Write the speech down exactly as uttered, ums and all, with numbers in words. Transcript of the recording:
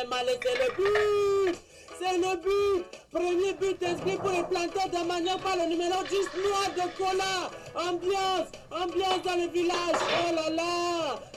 Malais, c'est le but. C'est le but. Premier but inscrit pour les planteurs de manioc par le numéro dix, Noir de Cola. Ambiance, ambiance dans le village. Oh là là.